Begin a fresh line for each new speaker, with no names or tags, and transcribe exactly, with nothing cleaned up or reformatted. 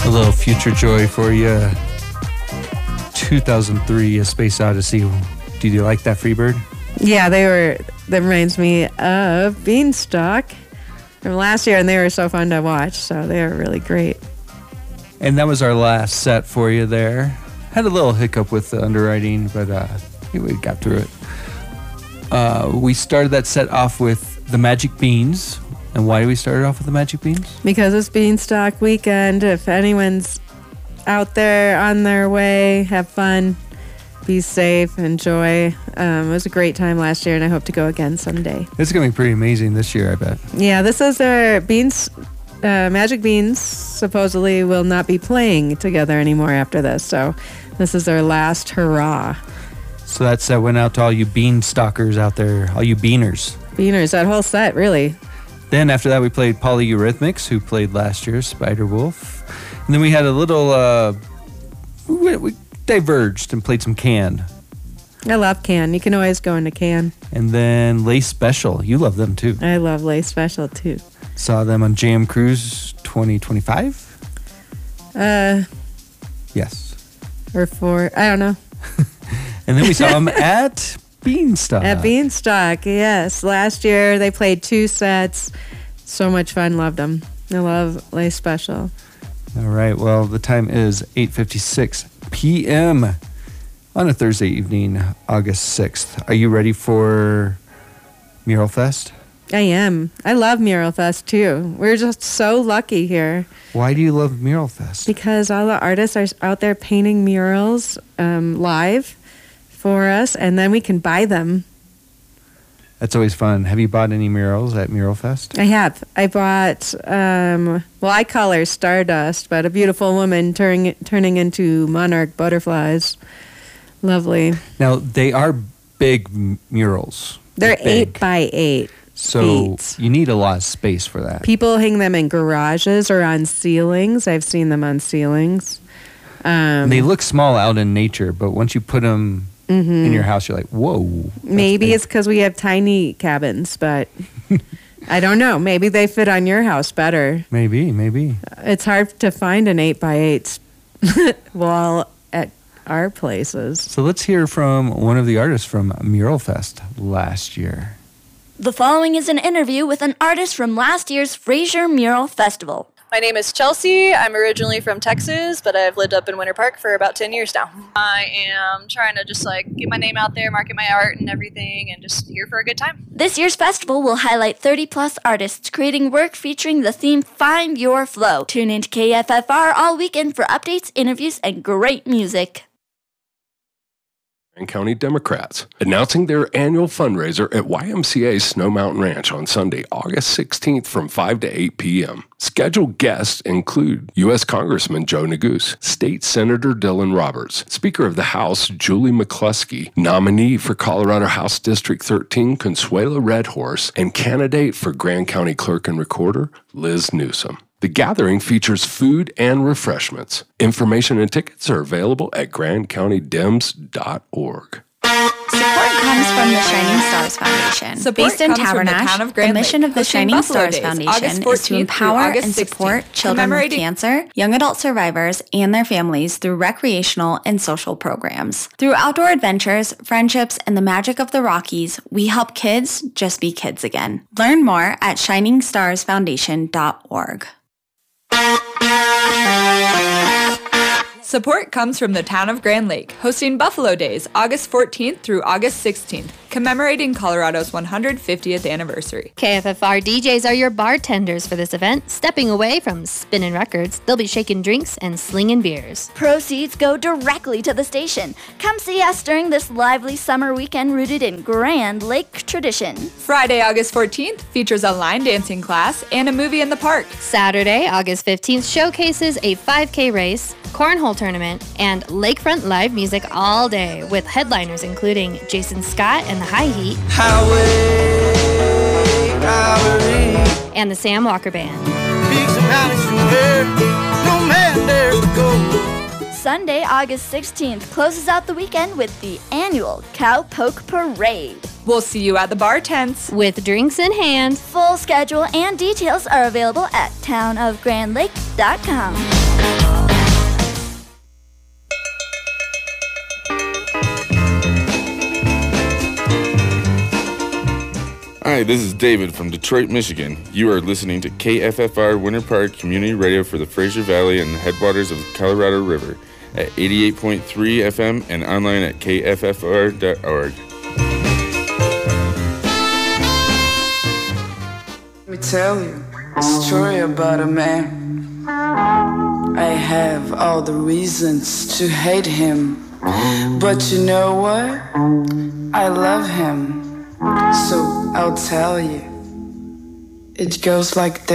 A little Future Joy for you. two thousand three, A Space Odyssey. Did you like that, Freebird?
Yeah, they were. That reminds me of Beanstalk from last year, and they were so fun to watch. So they were really great.
And that was our last set for you there. Had a little hiccup with the underwriting, but uh, we got through it. Uh, we started that set off with the Magic Beans. And why do we start off with the Magic Beans?
Because it's Beanstalk weekend. If anyone's out there on their way, have fun, be safe, enjoy. Um, it was a great time last year, and I hope to go again someday.
It's going to be pretty amazing this year, I bet.
Yeah, this is their Beans. Uh, Magic Beans supposedly will not be playing together anymore after this, so this is their last hurrah.
So that set went out to all you bean stalkers out there, all you beaners.
Beaners, that whole set, really. Then
after that, we played Polyeurythmics, who played last year, Spider Wolf. And then we had a little, uh, we, we diverged and played some Can.
I love Can. You can always go into Can.
And then Lay Special. You love them, too.
I love Lay Special, too.
Saw them on Jam Cruise twenty twenty-five?
Uh.
Yes.
Or four. I don't know.
And then we saw them at Beanstalk.
At Beanstalk, yes. Last year they played two sets. So much fun. Loved them. I love Lay Special.
All right. Well, the time is eight fifty-six p.m. on a Thursday evening, August sixth. Are you ready for Mural Fest?
I am. I love Mural Fest, too. We're just so lucky here.
Why do you love Mural Fest?
Because all the artists are out there painting murals um, live for us, and then we can buy them.
That's always fun. Have you bought any murals at Mural Fest?
I have. I bought, um, well, I color Stardust, but a beautiful woman turning turning into monarch butterflies. Lovely.
Now, they are big m- murals.
They're
big.
eight by eight.
So
feet.
You need a lot of space for that.
People hang them in garages or on ceilings. I've seen them on ceilings. Um,
they look small out in nature, but once you put them mm-hmm. in your house, you're like, whoa.
Maybe
big.
It's because we have tiny cabins, but I don't know. Maybe they fit on your house better.
Maybe, maybe.
It's hard to find an eight by eight wall at our places.
So let's hear from one of the artists from Mural Fest last year.
The following is an interview with an artist from last year's Fraser Mural Festival.
My name is Chelsea. I'm originally from Texas, but I've lived up in Winter Park for about ten years now. I am trying to just like get my name out there, market my art and everything, and just here for a good time.
This year's festival will highlight thirty plus artists creating work featuring the theme Find Your Flow. Tune into K F F R all weekend for updates, interviews, and great music.
Grand County Democrats announcing their annual fundraiser at Y M C A Snow Mountain Ranch on Sunday, August sixteenth from five to eight p.m. Scheduled guests include U S Congressman Joe Neguse, State Senator Dylan Roberts, Speaker of the House Julie McCluskey, nominee for Colorado House District thirteen Consuelo Redhorse, and candidate for Grand County Clerk and Recorder Liz Newsom. The gathering features food and refreshments. Information and tickets are available at grand county dems dot org.
Support comes from the Shining Stars Foundation.
Support
Based in
Tabernacle,
the mission of the Shining Stars Foundation is to empower and support children with cancer, young adult survivors, and their families through recreational and social programs. Through outdoor adventures, friendships, and the magic of the Rockies, we help kids just be kids again. Learn more at shining stars foundation dot org.
Support comes from the town of Grand Lake, hosting Buffalo Days, August fourteenth through August sixteenth, commemorating Colorado's one hundred fiftieth anniversary.
K F F R D Js are your bartenders for this event. Stepping away from spinning records, they'll be shaking drinks and slinging beers.
Proceeds go directly to the station. Come see us during this lively summer weekend rooted in Grand Lake tradition.
Friday, August fourteenth features a line dancing class and a movie in the park.
Saturday, August fifteenth showcases a five K race, cornhole tournament, and lakefront live music all day with headliners including Jason Scott and the High Heat,
Highway, highway,
and the Sam Walker Band.
No man dares to go.
Sunday, August sixteenth closes out the weekend with the annual Cowpoke Parade.
We'll see you at the bar tents
with drinks in hand.
Full schedule and details are available at town of grand lake dot com.
Hi, this is David from Detroit, Michigan. You are listening to K F F R Winter Park Community Radio for the Fraser Valley and the headwaters of the Colorado River at eighty-eight point three F M and online at K F F R dot org.
Let me tell you a story about a man. I have all the reasons to hate him, but you know what? I love him. So I'll tell you. It goes like this.